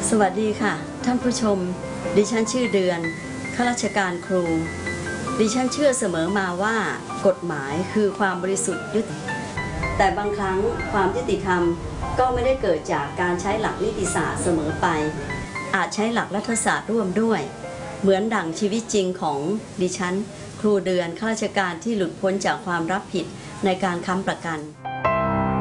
สวัสดีค่ะท่านผู้ชมดิฉันชื่อเดือนข้าราชการครูดิฉันเชื่อเสมอมาว่ากฎหมายคือความบริสุทธิ์ยุติแต่บางครั้งความยุติธรรมก็ไม่ได้เกิดจากการใช้หลักนิติศาสตร์เสมอไปอาจใช้หลักรัฐศาสตร์ร่วมด้วยเหมือนดั่งชีวิตจริงของดิฉันครูเดือนข้าราชการที่หลุดพ้นจากความรับผิดในการค้ำประกัน